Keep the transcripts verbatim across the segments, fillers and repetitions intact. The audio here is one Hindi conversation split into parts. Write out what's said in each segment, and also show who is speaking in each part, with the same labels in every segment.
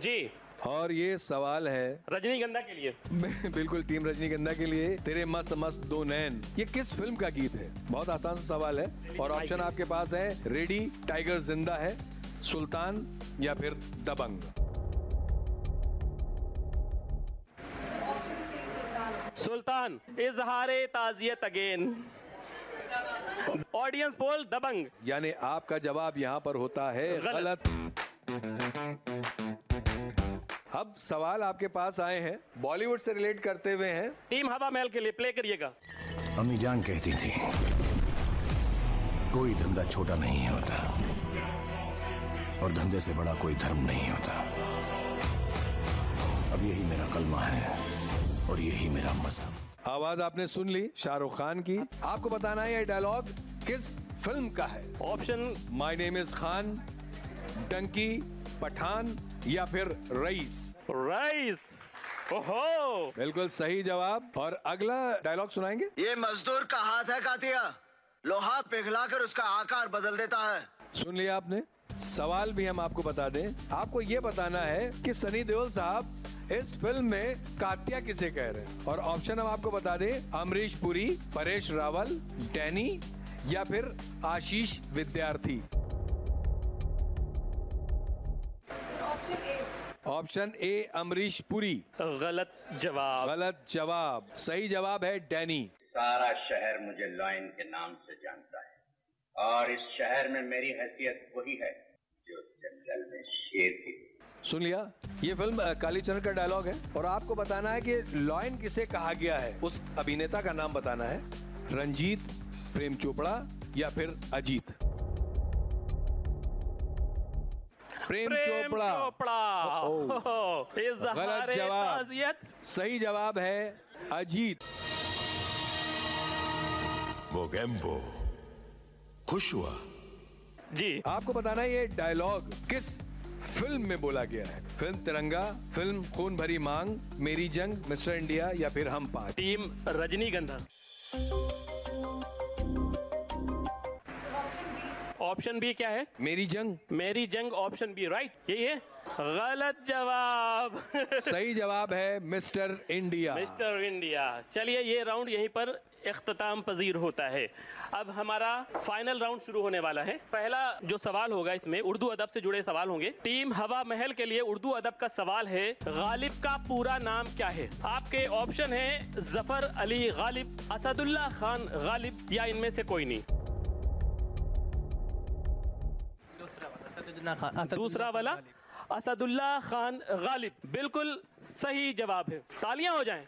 Speaker 1: जी।
Speaker 2: और ये सवाल है
Speaker 1: रजनीगंधा के लिए।
Speaker 2: बिल्कुल टीम रजनीगंधा के लिए। तेरे मस्त मस्त दो नैन, ये किस फिल्म का गीत है? बहुत आसान सा सवाल है और ऑप्शन आपके पास है रेडी, टाइगर जिंदा है, सुल्तान या फिर दबंग।
Speaker 1: सुल्तान। इजहारे ताजियत अगेन। ऑडियंस पोल दबंग।
Speaker 2: यानी आपका जवाब यहाँ पर होता है गलत। अब सवाल आपके पास आए हैं बॉलीवुड से रिलेट करते हुए हैं।
Speaker 1: टीम हवा महल के लिए प्ले करिएगा।
Speaker 3: अम्मी जान कहती थी कोई धंधा छोटा नहीं होता और धंधे से बड़ा कोई धर्म नहीं होता। अब यही मेरा कलमा है और यही मेरा मजहब।
Speaker 2: आवाज आपने सुन ली शाहरुख खान की। आपको बताना है ये डायलॉग किस फिल्म का है।
Speaker 1: Option
Speaker 2: my name is Khan, Dunki, Pathan या फिर रईस।
Speaker 1: रईस। ओहो,
Speaker 2: बिल्कुल सही जवाब। और अगला डायलॉग सुनाएंगे।
Speaker 4: ये मजदूर का हाथ है कातिया, लोहा पिघलाकर उसका आकार बदल देता है।
Speaker 2: सुन लिया आपने। सवाल भी हम आपको बता दें, आपको ये बताना है कि सनी देओल साहब इस फिल्म में कात्या किसे कह रहे हैं। और ऑप्शन हम आपको बता दें, अमरीश पुरी, परेश रावल, डैनी या फिर आशीष विद्यार्थी। Option A Amrish Puri.
Speaker 1: गलत जवाब।
Speaker 2: गलत जवाब। सही जवाब है डैनी।
Speaker 5: सारा शहर मुझे लॉयन के नाम से जानता है और इस शहर में मेरी हैसियत वही है जो जंगल में शेर की।
Speaker 2: सुन लिया। ये फिल्म कालीचरण का डायलॉग है और आपको बताना है कि लॉयन किसे कहा गया है। उस अभिनेता का नाम बताना है। रंजीत, प्रेम चोपड़ा या फिर अजीत। प्रेम,
Speaker 1: प्रेम
Speaker 2: चोपड़ा,
Speaker 1: चोपड़ा।
Speaker 2: ओ,
Speaker 1: इजहारे
Speaker 2: गलत जवाब।
Speaker 1: ताजियत।
Speaker 2: सही जवाब है अजीत।
Speaker 6: वो गैम्बो खुश हुआ।
Speaker 1: जी।
Speaker 2: आपको बताना है ये डायलॉग किस फिल्म में बोला गया है। फिल्म तिरंगा, फिल्म खून भरी मांग, मेरी जंग, मिस्टर इंडिया या फिर हम पांच।
Speaker 1: टीम रजनीगंधा। ऑप्शन बी क्या है?
Speaker 2: मेरी जंग।
Speaker 1: मेरी जंग ऑप्शन बी राइट, यही है। गलत जवाब।
Speaker 2: सही जवाब है मिस्टर इंडिया।
Speaker 1: Mister India. चलिए ये राउंड यहीं पर इख्तिताम पजीर होता है। अब हमारा फाइनल राउंड शुरू होने वाला है। पहला जो सवाल होगा इसमें उर्दू अदब से जुड़े सवाल होंगे। टीम हवा महल के लिए उर्दू अदब का सवाल है, गालिब का पूरा नाम क्या है? आपके ऑप्शन है जफर अली गालिब, असदुल्ला खान गालिब या इनमें से कोई नहीं। दूसरा वाला असदुल्ला खान गालिब बिल्कुल सही जवाब है। तालियां हो जाएं।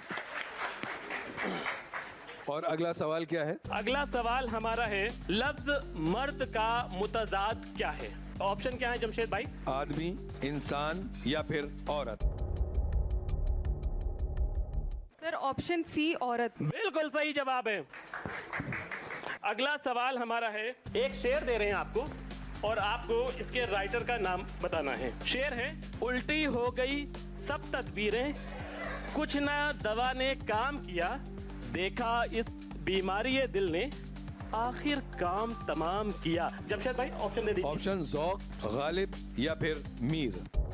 Speaker 2: और अगला सवाल क्या है?
Speaker 1: अगला सवाल हमारा है, लफ्ज मर्द का मुतजाद क्या है? ऑप्शन क्या है जमशेद भाई?
Speaker 2: आदमी, इंसान या फिर औरत।
Speaker 7: सर ऑप्शन सी औरत।
Speaker 1: बिल्कुल सही जवाब है। अगला सवाल हमारा है, एक शेर दे रहे हैं आपको और आपको इसके राइटर का नाम बताना है। शेर है, उल्टी हो गई सब तदबीरें, कुछ ना दवा ने काम किया, देखा इस बीमारी दिल ने आखिर काम तमाम किया। जमशेद भाई ऑप्शन दे दीजिए।
Speaker 2: ऑप्शन ज़ौक़, गालिब या फिर मीर।